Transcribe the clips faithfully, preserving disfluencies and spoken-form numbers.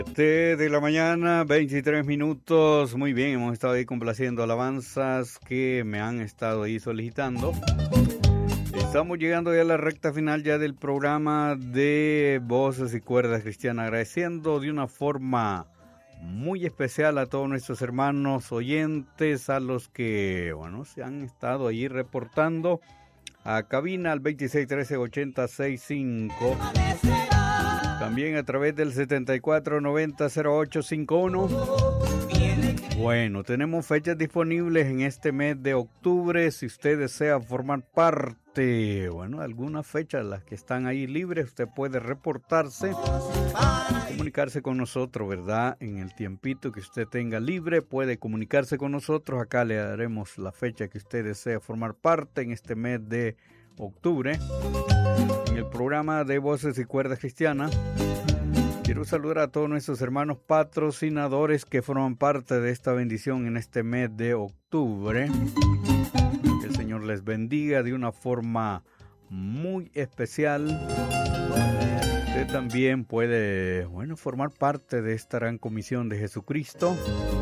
siete de la mañana, veintitrés minutos. Muy bien, hemos estado ahí complaciendo alabanzas que me han estado ahí solicitando. Estamos llegando ya a la recta final ya del programa de Voces y Cuerdas Cristianas, agradeciendo de una forma muy especial a todos nuestros hermanos oyentes, a los que, bueno, se han estado ahí reportando a cabina al veintiséis trece ochenta sesenta y cinco. También a través del setenta y cuatro noventa cero ocho cincuenta y uno. Bueno, tenemos fechas disponibles en este mes de octubre. Si usted desea formar parte, bueno, algunas fechas, las que están ahí libres, usted puede reportarse, comunicarse con nosotros, ¿verdad? En el tiempito que usted tenga libre, puede comunicarse con nosotros. Acá le daremos la fecha que usted desea formar parte en este mes de octubre. En el programa de Voces y Cuerdas Cristianas, quiero saludar a todos nuestros hermanos patrocinadores que forman parte de esta bendición en este mes de octubre. Que el Señor les bendiga de una forma muy especial. Usted también puede, bueno, formar parte de esta gran comisión de Jesucristo,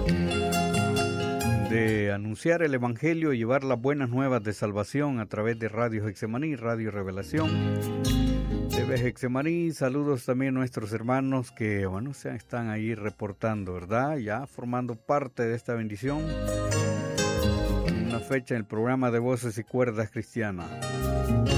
de anunciar el Evangelio y llevar las buenas nuevas de salvación a través de Radio Getsemaní, Radio Revelación, T V Getsemaní. Saludos también a nuestros hermanos que, bueno, se están ahí reportando, ¿verdad? Ya formando parte de esta bendición. Una fecha en el programa de Voces y Cuerdas Cristianas.